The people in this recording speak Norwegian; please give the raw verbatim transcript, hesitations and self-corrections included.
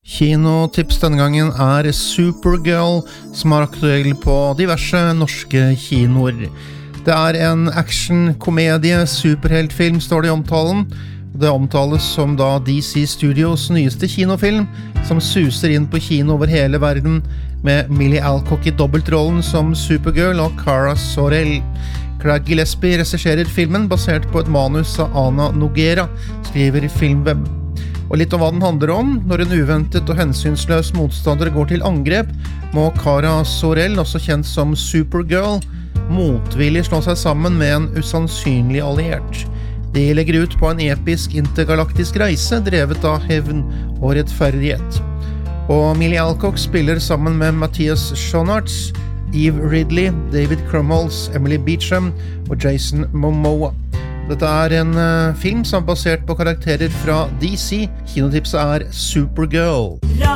Kinotips denne gangen er Supergirl, som er aktuell på diverse norske kinoer. Det er en action-komedie, superheltfilm, står det i omtalen. Det omtales som da D C Studios nyeste kinofilm, som suser inn på kino over hele verden, med Millie Alcock i dobbeltrollen som Supergirl og Cara Sorel. Craig Gillespie regisserer filmen basert på et manus av Ana Noguera, skriver Filmweb. Og litt om hva den handler om. Når en uventet og hensynsløs motstander går til angrep, må Cara Sorel, også kjent som Supergirl, motvillig slå seg sammen med en usannsynlig alliert. De legger ut på en episk intergalaktisk reise, drevet av hevn og rettferdighet. Og Millie Alcock spiller sammen med Matthias Schoenaerts, Eve Ridley, David Krumholtz, Emily Beecham og Jason Momoa. Dette er en uh, film som er basert på karakterer fra D C. Kinotipset er Supergirl.